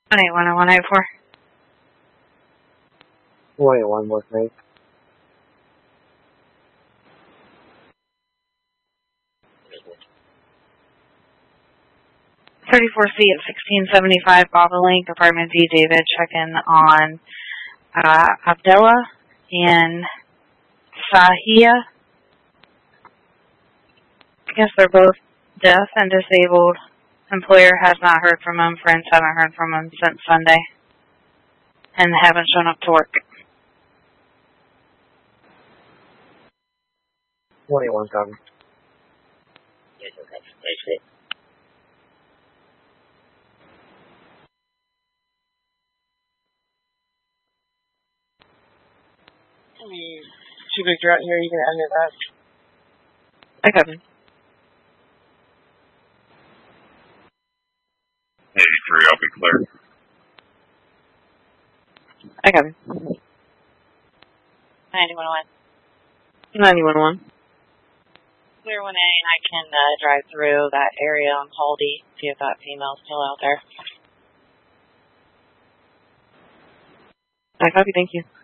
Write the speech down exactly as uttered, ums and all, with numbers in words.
one eight one oh one eight four. one eight one, what's name? thirty-four C at sixteen seventy-five Bobolink, apartment D, David, check-in on uh, Abdullah and Sahia. I guess they're both deaf and disabled. Employer has not heard from them. Friends haven't heard from them since Sunday. And haven't shown up to work. one eight one, copy. Yes, okay. Thanks, it. Two Victor out here, you can end it back. I got him. eighty-three, I'll be clear. I got him. ninety-one oh one. ninety-one oh one. Clear one A, and I can uh, drive through that area on Haldy, see if that female's still out there. I copy, thank you.